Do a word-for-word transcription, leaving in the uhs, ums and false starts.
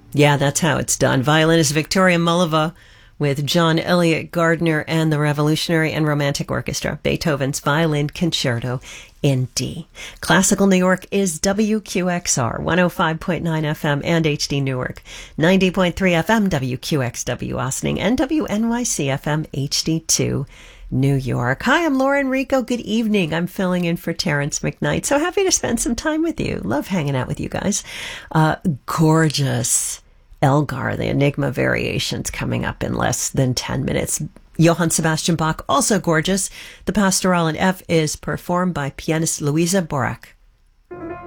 Yeah, that's how it's done. Violinist Victoria Mullava with John Elliott Gardner and the Revolutionary and Romantic Orchestra, Beethoven's Violin Concerto in D. Classical New York is W Q X R, one oh five point nine F M and H D Newark, ninety point three F M W Q X W Austining, and W N Y C F M H D two New York. Hi, I'm Laura Enrico. Good evening. I'm filling in for Terrence McKnight. So happy to spend some time with you. Love hanging out with you guys. Uh, gorgeous Elgar, the Enigma Variations, coming up in less than ten minutes. Johann Sebastian Bach, also gorgeous. The Pastoral in F is performed by pianist Louisa Borac.